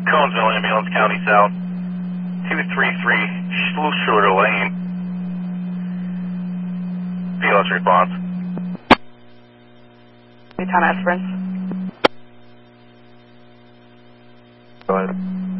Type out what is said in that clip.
Conesville Ambulance, County South, 233 Shorter Lane. PLS response. Daytona Esperance. Go ahead.